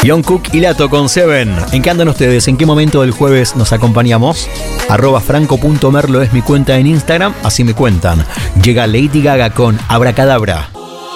Jungkook y Lato con Seven. ¿En qué andan ustedes? ¿En qué momento del jueves nos acompañamos? @franco.merlo es mi cuenta en Instagram, así me cuentan. Llega Lady Gaga con Abracadabra.